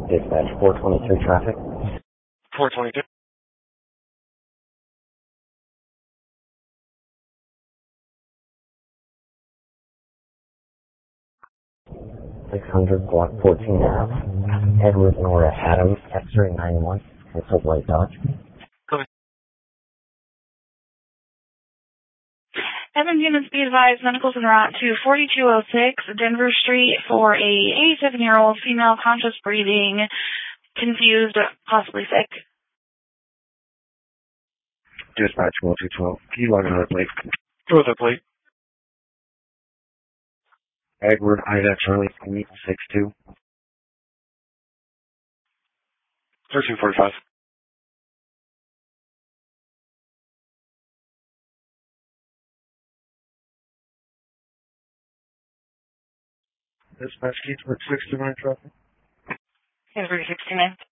Dispatch 422 traffic. 422. 600 block 14 Ave. Edward Nora Adams, X-ray 91. Consult Light Dodge. Go ahead. Evan units be advised, medicals en route to 4206 Denver Street for a 87-year-old female, conscious breathing, confused, possibly sick. Dispatch 1212. Can you log another plate? Go with the plate. Edward Ida Charlie 862. 1345. Dispatch Keithburg 69 traffic. Denver 69.